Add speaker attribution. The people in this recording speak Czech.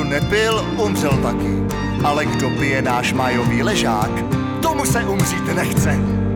Speaker 1: nepil, umřel taky. Ale kdo pije náš májový ležák, tomu se umřít nechce.